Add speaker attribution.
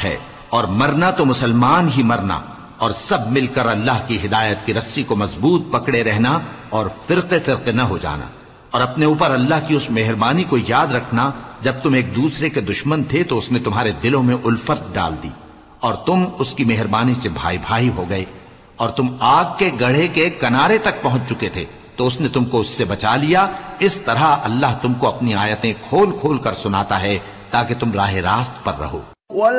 Speaker 1: है, और मरना तो मुसलमान ही मरना, और सब मिलकर अल्लाह की हिदायत की रस्सी को मजबूत पकड़े रहना और फिरके फिरके न हो जाना। और अपने ऊपर अल्लाह की उस मेहरबानी को याद रखना, जब तुम एक दूसरे के दुश्मन थे तो उसने तुम्हारे दिलों में उल्फत डाल दी और तुम उसकी मेहरबानी से भाई भाई हो गए। और तुम आग के गढ़े के किनारे तक पहुंच चुके थे तो उसने तुमको उससे बचा लिया। इस तरह अल्लाह तुमको अपनी आयतें खोल खोल कर सुनाता है ताकि तुम राह रास्त पर रहो।